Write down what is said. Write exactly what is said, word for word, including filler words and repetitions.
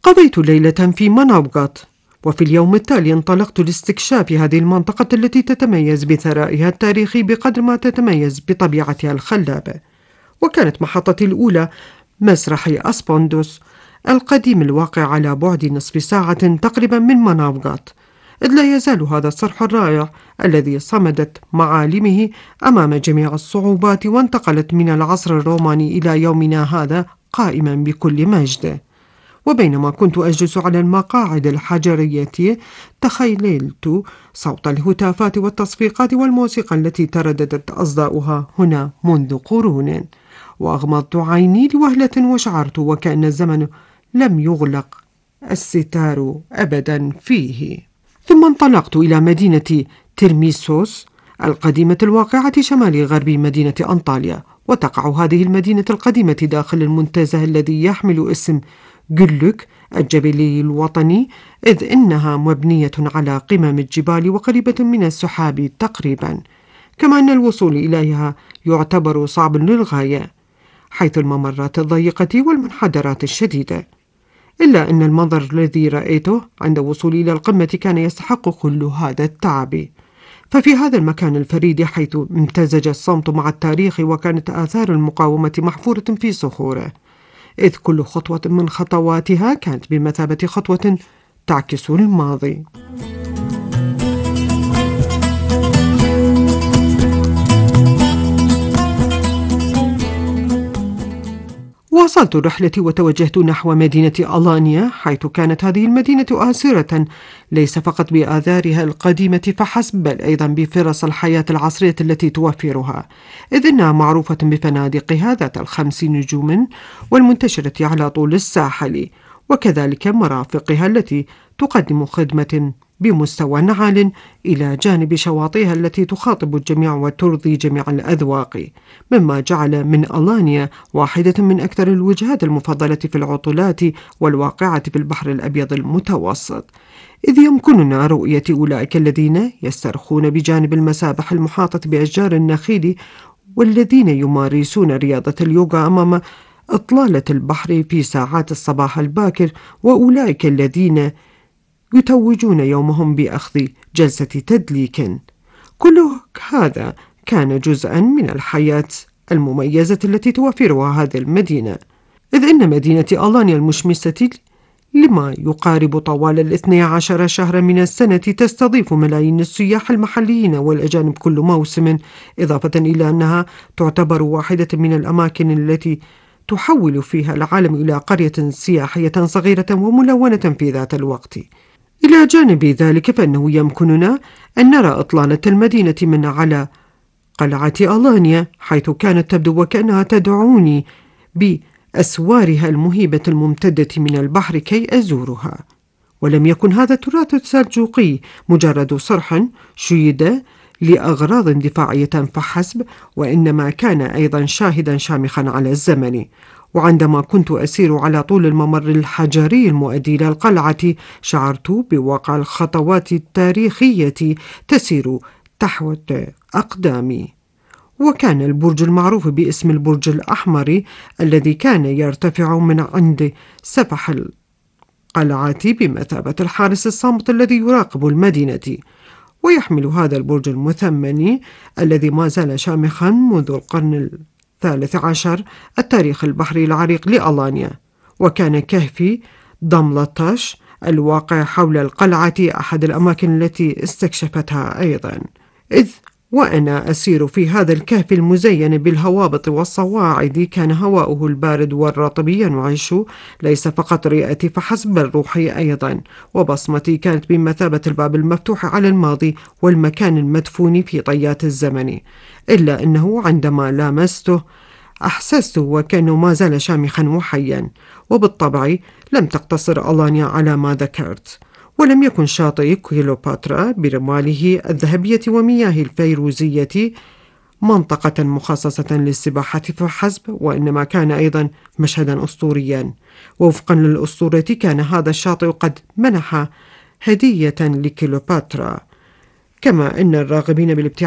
قضيت ليلة في مناوغات، وفي اليوم التالي انطلقت لاستكشاف هذه المنطقة التي تتميز بثرائها التاريخي بقدر ما تتميز بطبيعتها الخلابة. وكانت محطتي الأولى مسرح أسبوندوس القديم الواقع على بعد نصف ساعة تقريبا من مناوغات، إذ لا يزال هذا الصرح الرائع الذي صمدت معالمه أمام جميع الصعوبات وانتقلت من العصر الروماني إلى يومنا هذا قائما بكل مجده. وبينما كنت أجلس على المقاعد الحجرية تخيلت صوت الهتافات والتصفيقات والموسيقى التي ترددت أصداؤها هنا منذ قرون، وأغمضت عيني لوهلة وشعرت وكأن الزمن لم يغلق الستار أبدا فيه. ثم انطلقت إلى مدينة ترميسوس القديمة الواقعة شمال غرب مدينة أنطاليا، وتقع هذه المدينة القديمة داخل المنتزه الذي يحمل اسم جلوك الجبلي الوطني، إذ إنها مبنية على قمم الجبال وقريبة من السحاب تقريبا، كما أن الوصول إليها يعتبر صعب للغاية حيث الممرات الضيقة والمنحدرات الشديدة. إلا أن المنظر الذي رأيته عند وصولي إلى القمة كان يستحق كل هذا التعب. ففي هذا المكان الفريد حيث امتزج الصمت مع التاريخ وكانت آثار المقاومة محفورة في صخوره، إذ كل خطوة من خطواتها كانت بمثابة خطوة تعكس الماضي. واصلت رحلتي وتوجهت نحو مدينة ألانيا، حيث كانت هذه المدينة آسرة ليس فقط بآثارها القديمة فحسب، بل أيضا بفرص الحياة العصرية التي توفرها، إذ إنها معروفة بفنادقها ذات الخمس نجوم والمنتشرة على طول الساحل، وكذلك مرافقها التي تقدم خدمة بمستوى عال إلى جانب شواطئها التي تخاطب الجميع وترضي جميع الأذواق، مما جعل من ألانيا واحدة من أكثر الوجهات المفضلة في العطلات والواقعة في البحر الأبيض المتوسط، إذ يمكننا رؤية أولئك الذين يسترخون بجانب المسابح المحاطة بأشجار النخيل والذين يمارسون رياضة اليوغا أمام إطلالة البحر في ساعات الصباح الباكر، وأولئك الذين يتوجون يومهم بأخذ جلسة تدليك. كل هذا كان جزءا من الحياة المميزة التي توفرها هذه المدينة، إذ إن مدينة ألانيا المشمسة لما يقارب طوال الاثني عشر شهرا من السنة تستضيف ملايين السياح المحليين والأجانب كل موسم، إضافة إلى أنها تعتبر واحدة من الأماكن التي تحول فيها العالم إلى قرية سياحية صغيرة وملونة في ذات الوقت. إلى جانب ذلك فإنه يمكننا أن نرى إطلالة المدينة من على قلعة ألانيا، حيث كانت تبدو وكأنها تدعوني بأسوارها المهيبة الممتدة من البحر كي أزورها. ولم يكن هذا التراث السلجوقي مجرد صرح شيد لأغراض دفاعية فحسب، وإنما كان أيضا شاهدا شامخا على الزمن. وعندما كنت أسير على طول الممر الحجري المؤدي إلى القلعة شعرت بواقع الخطوات التاريخية تسير تحت أقدامي. وكان البرج المعروف باسم البرج الأحمر الذي كان يرتفع من عند سفح القلعة بمثابة الحارس الصامت الذي يراقب المدينة، ويحمل هذا البرج المثمن الذي ما زال شامخا منذ القرن الثالث عشر التاريخ البحري العريق لألانيا. وكان كهف دملطاش الواقع حول القلعة أحد الأماكن التي استكشفتها أيضا، إذ وأنا أسير في هذا الكهف المزين بالهوابط والصواعد كان هواؤه البارد والرطب ينعش ليس فقط رئتي فحسب بل روحي أيضا، وبصمتي كانت بمثابة الباب المفتوح على الماضي والمكان المدفون في طيات الزمن. إلا أنه عندما لامسته أحسست وكأنه ما زال شامخا وحيا. وبالطبع لم تقتصر ألانيا على ما ذكرت، ولم يكن شاطئ كليوباترا برماله الذهبية ومياه الفيروزية منطقة مخصصة للسباحة فحسب، وإنما كان أيضا مشهدا أسطوريا. ووفقا للأسطورة كان هذا الشاطئ قد منح هدية لكليوباترا، كما أن الراغبين بالابتعاد